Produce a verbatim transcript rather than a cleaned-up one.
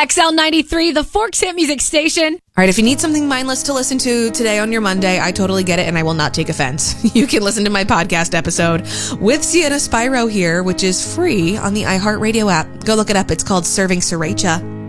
X L ninety-three, the Forks Hit Music Station. All right, if you need something mindless to listen to today on your Monday, I totally get it, and I will not take offense. You can listen to my podcast episode with Sienna Spyro here, which is free on the iHeartRadio app. Go look it up. It's called Serving Sriracha.